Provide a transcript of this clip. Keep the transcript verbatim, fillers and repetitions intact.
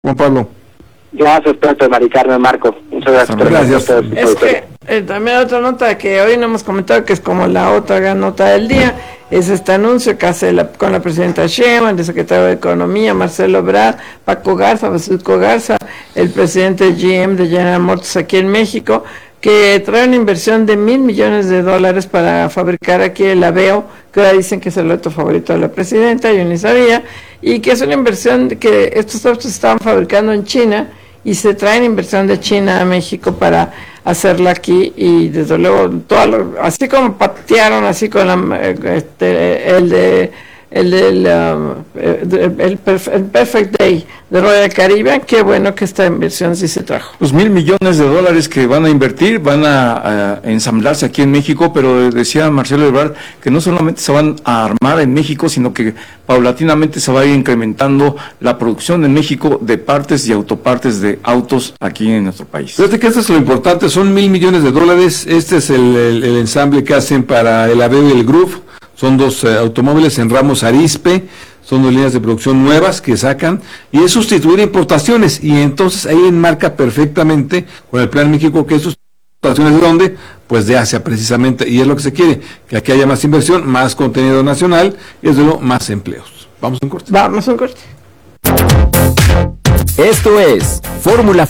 Juan Pablo. Gracias, Pepe, Mari Carmen, Marco. Muchas gracias. Gracias. gracias. Es que eh, también otra nota que hoy no hemos comentado, que es como la otra gran nota del día, es este anuncio que hace la, con la presidenta Sheinbaum, el secretario de Economía, Marcelo Ebrard, Paco Garza, Basilco Garza, el presidente G M de General Motors aquí en México, que trae una inversión de mil millones de dólares para fabricar aquí el Aveo, que ahora dicen que es el auto favorito de la presidenta, yo ni sabía, y que es una inversión que estos autos se estaban fabricando en China, y se traen inversión de China a México para hacerla aquí, y desde luego todo lo, así como patearon así con la, este, el de el del um, el, el, Perf- el Perfect Day de Royal Caribbean, qué bueno que esta inversión sí se trajo. Los mil millones de dólares que van a invertir van a, a ensamblarse aquí en México, pero decía Marcelo Ebrard que no solamente se van a armar en México, sino que paulatinamente se va a ir incrementando la producción en México de partes y autopartes de autos aquí en nuestro país. Fíjate que esto es lo importante, son mil millones de dólares, este es el, el, el ensamble que hacen para el Aveo y el Groove. Son dos eh, automóviles en ramos Arispe, son dos líneas de producción nuevas que sacan, y es sustituir importaciones, y entonces ahí enmarca perfectamente con el Plan México que esas importaciones de dónde, pues de Asia precisamente, y es lo que se quiere, que aquí haya más inversión, más contenido nacional, y desde luego más empleos. Vamos a un corte. Vamos a un corte. Esto es Fórmula